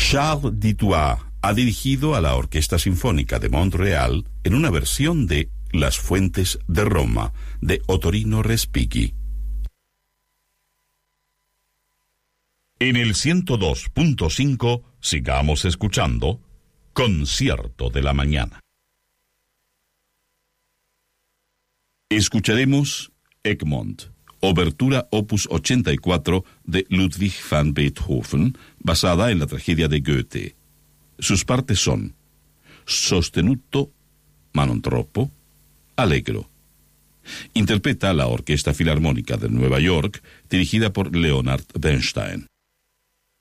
Charles Ditois ha dirigido a la Orquesta Sinfónica de Montreal en una versión de Las Fuentes de Roma, de Ottorino Respighi. En el 102.5 sigamos escuchando Concierto de la Mañana. Escucharemos Egmont, obertura opus 84 de Ludwig van Beethoven, basada en la tragedia de Goethe. Sus partes son sostenuto, ma non troppo, allegro. Interpreta la Orquesta Filarmónica de Nueva York, dirigida por Leonard Bernstein.